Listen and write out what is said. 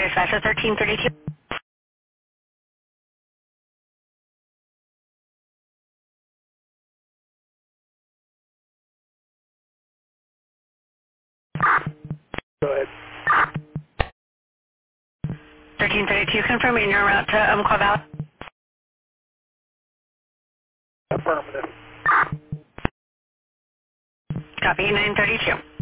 dispatch to 1332. Go ahead. 1332, confirming your route to Umpqua Valley. Affirmative. Copy, 932.